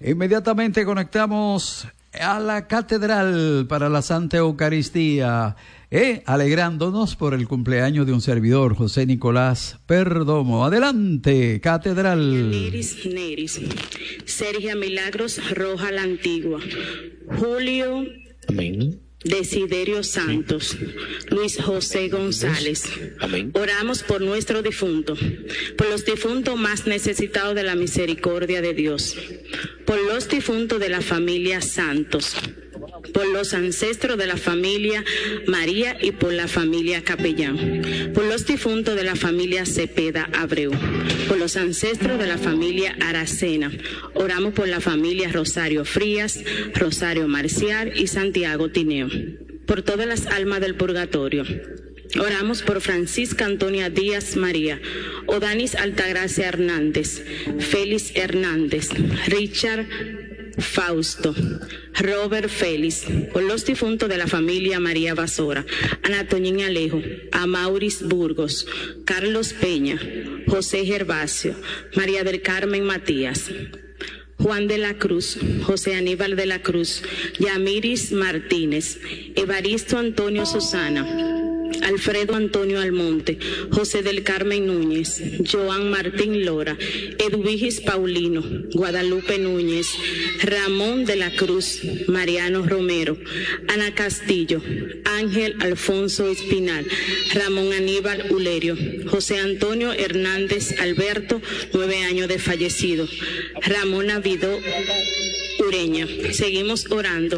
Inmediatamente conectamos a la catedral para la Santa Eucaristía, alegrándonos por el cumpleaños de un servidor, José Nicolás Perdomo. Adelante, catedral. Neris, Sergia Milagros Roja la Antigua, Julio Amén. Desiderio Santos, Luis José González. Amén. Oramos por nuestro difunto, por los difuntos más necesitados de la misericordia de Dios, por los difuntos de la familia Santos, por los ancestros de la familia María y por la familia Capellán, por los difuntos de la familia Cepeda Abreu, por los ancestros de la familia Aracena. Oramos por la familia Rosario Frías, Rosario Marcial y Santiago Tineo, por todas las almas del purgatorio. Oramos por Francisca Antonia Díaz María, Odanis Altagracia Hernández, Félix Hernández, Richard Fausto, Robert Félix, por los difuntos de la familia María Basora, Anatoñín Alejo, Amauris Burgos, Carlos Peña, José Gervasio, María del Carmen Matías, Juan de la Cruz, José Aníbal de la Cruz, Yamiris Martínez, Evaristo Antonio Susana, Alfredo Antonio Almonte, José del Carmen Núñez, Joan Martín Lora, Eduvigis Paulino, Guadalupe Núñez, Ramón de la Cruz, Mariano Romero, Ana Castillo, Ángel Alfonso Espinal, Ramón Aníbal Ulerio, José Antonio Hernández Alberto, 9 años de fallecido, Ramona Vidó Ureña. Seguimos orando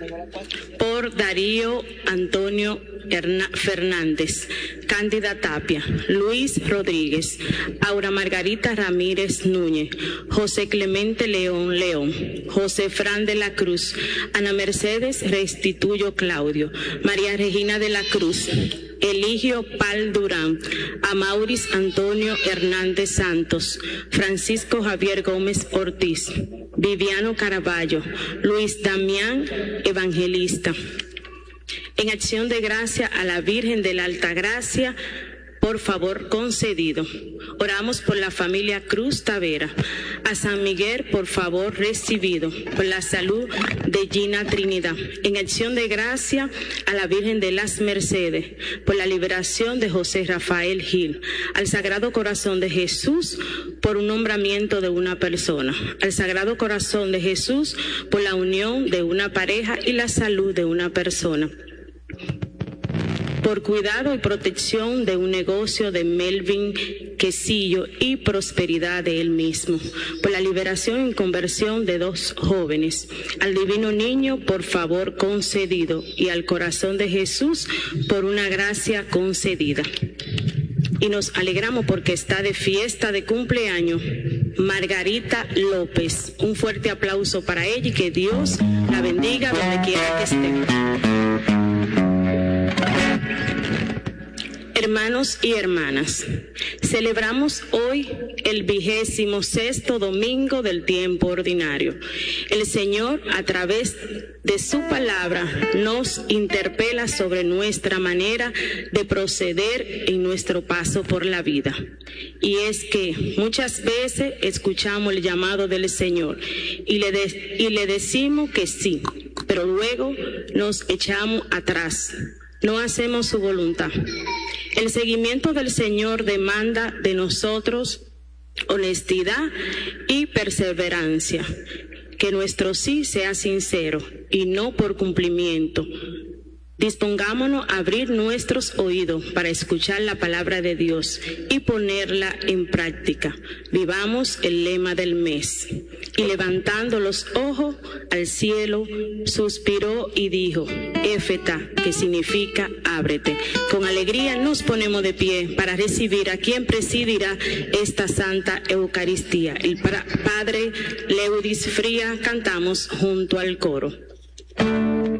por Darío Antonio Fernández, Cándida Tapia, Luis Rodríguez, Aura Margarita Ramírez Núñez, José Clemente León León, José Fran de la Cruz, Ana Mercedes Restituyo Claudio, María Regina de la Cruz, Eligio Pal Durán, Amauris Antonio Hernández Santos, Francisco Javier Gómez Ortiz, Viviano Caraballo, Luis Damián Evangelista. En acción de gracia a la Virgen de la Altagracia, por favor concedido. Oramos por la familia Cruz Tavera, a San Miguel, por favor recibido, por la salud de Gina Trinidad. En acción de gracia a la Virgen de las Mercedes, por la liberación de José Rafael Gil, al Sagrado Corazón de Jesús, por un nombramiento de una persona, al Sagrado Corazón de Jesús, por la unión de una pareja y la salud de una persona, por cuidado y protección de un negocio de Melvin Quesillo y prosperidad de él mismo, por la liberación y conversión de 2 jóvenes, al Divino Niño, por favor concedido, y al Corazón de Jesús, por una gracia concedida. Y nos alegramos porque está de fiesta de cumpleaños Margarita López. Un fuerte aplauso para ella y que Dios la bendiga donde quiera que esté. Hermanos y hermanas, celebramos hoy el 26º domingo del tiempo ordinario. El Señor, a través de su palabra, nos interpela sobre nuestra manera de proceder en nuestro paso por la vida. Y es que muchas veces escuchamos el llamado del Señor y le decimos que sí, pero luego nos echamos atrás. No hacemos su voluntad. El seguimiento del Señor demanda de nosotros honestidad y perseverancia. Que nuestro sí sea sincero y no por cumplimiento. Dispongámonos a abrir nuestros oídos para escuchar la palabra de Dios y ponerla en práctica. Vivamos el lema del mes. Y levantando los ojos al cielo, suspiró y dijo, Éfeta, que significa ábrete. Con alegría nos ponemos de pie para recibir a quien presidirá esta Santa Eucaristía. El Padre Leudis Fría, cantamos junto al coro.